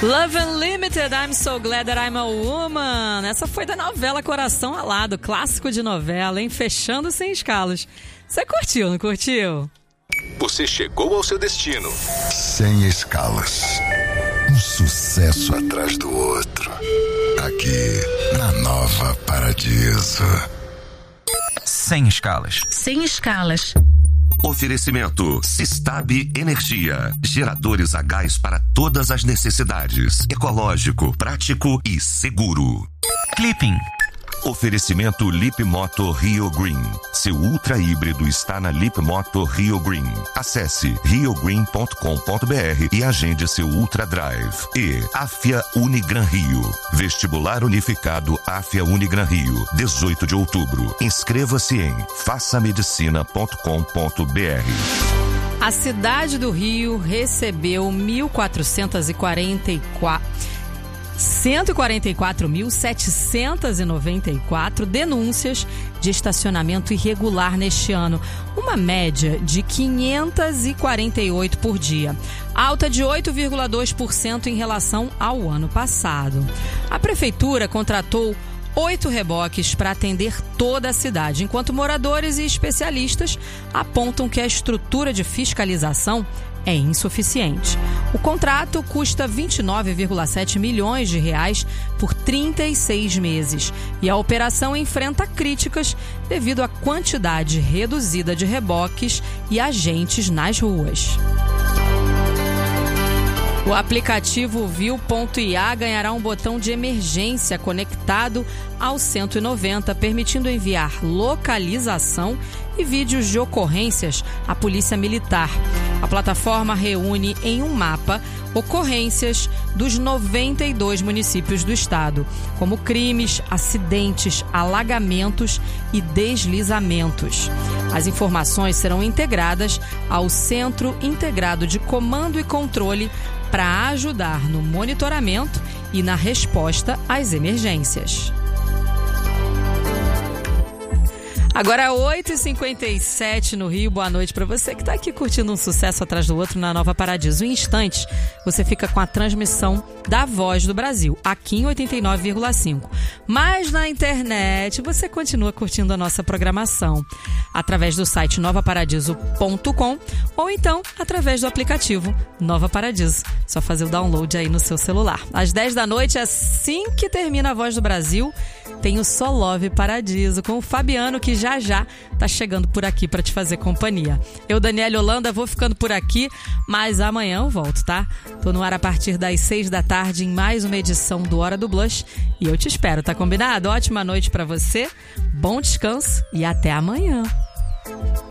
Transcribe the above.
Love Unlimited, I'm So Glad That I'm a Woman. Essa foi da novela Coração Alado, clássico de novela, hein? Fechando sem escalas. Você curtiu, não curtiu? Você chegou ao seu destino. Sem escalas. Um sucesso atrás do outro. Aqui, na Nova Paradiso. Sem escalas. Sem escalas. Oferecimento Sistab Energia. Geradores a gás para todas as necessidades. Ecológico, prático e seguro. Clipping. Oferecimento Lip Moto Rio Green. Seu ultra híbrido está na Lip Moto Rio Green. Acesse riogreen.com.br e agende seu Ultra Drive. E Afia Unigran Rio. Vestibular Unificado Afia Unigran Rio. 18 de outubro. Inscreva-se em façamedicina.com.br. A cidade do Rio recebeu 144.794 denúncias de estacionamento irregular neste ano, uma média de 548 por dia, alta de 8,2% em relação ao ano passado. A prefeitura contratou 8 reboques para atender toda a cidade, enquanto moradores e especialistas apontam que a estrutura de fiscalização é insuficiente. O contrato custa 29,7 milhões de reais por 36 meses e a operação enfrenta críticas devido à quantidade reduzida de reboques e agentes nas ruas. O aplicativo Viu.ia ganhará um botão de emergência conectado ao 190, permitindo enviar localização e vídeos de ocorrências à Polícia Militar. A plataforma reúne em um mapa ocorrências dos 92 municípios do estado, como crimes, acidentes, alagamentos e deslizamentos. As informações serão integradas ao Centro Integrado de Comando e Controle para ajudar no monitoramento e na resposta às emergências. Agora 8h57 no Rio, boa noite para você que está aqui curtindo um sucesso atrás do outro na Nova Paradiso. Em instantes, você fica com a transmissão da Voz do Brasil, aqui em 89,5. Mas na internet você continua curtindo a nossa programação através do site novaparadiso.com ou então através do aplicativo Nova Paradiso. Só fazer o download aí no seu celular. Às 10 da noite, assim que termina a Voz do Brasil, tem o Só Love Paradiso com o Fabiano, que já tá chegando por aqui para te fazer companhia. Eu, Daniela Holanda, vou ficando por aqui, mas amanhã eu volto, tá? Tô no ar a partir das 6 da tarde em mais uma edição do Hora do Blush e eu te espero, tá combinado? Ótima noite para você, bom descanso e até amanhã.